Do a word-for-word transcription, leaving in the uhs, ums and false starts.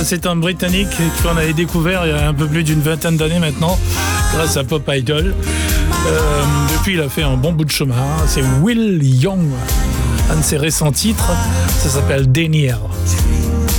c'est un Britannique qu'on avait découvert il y a un peu plus d'une vingtaine d'années maintenant, grâce à Pop Idol. Euh, depuis, il a fait un bon bout de chemin. C'est Will Young. Un de ses récents titres, ça s'appelle Denier.